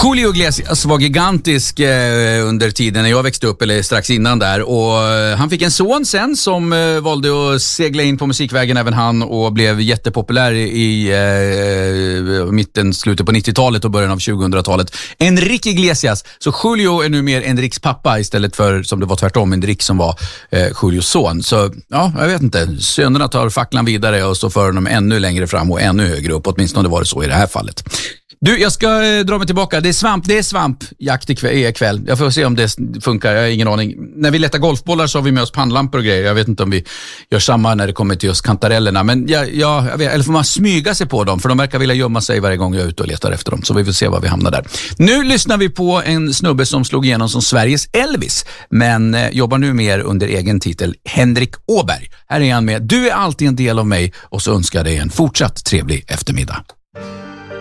Julio Iglesias var gigantisk under tiden när jag växte upp, eller strax innan där, och han fick en son sen som valde att segla in på musikvägen även han, och blev jättepopulär i slutet på 90-talet och början av 2000-talet. Enrique Iglesias, så Julio är nu mer Enriques pappa istället för, som det var tvärtom, Enrique som var Julios son. Så ja, jag vet inte, sönerna tar facklan vidare och så för dem ännu längre fram och ännu högre upp, åtminstone var det så i det här fallet. Du, jag ska dra mig tillbaka. Det är svampjakt ikväll. Jag får se om det funkar, jag har ingen aning. När vi letar golfbollar så har vi med oss pannlampor och grejer. Jag vet inte om vi gör samma när det kommer till just kantarellerna. Men jag vet, eller får man smyga sig på dem? För de verkar vilja gömma sig varje gång jag är ute och letar efter dem. Så vi får se var vi hamnar där. Nu lyssnar vi på en snubbe som slog igenom som Sveriges Elvis, men jobbar nu mer under egen titel, Henrik Åberg. Här är han med Du är alltid en del av mig, och så önskar jag dig en fortsatt trevlig eftermiddag.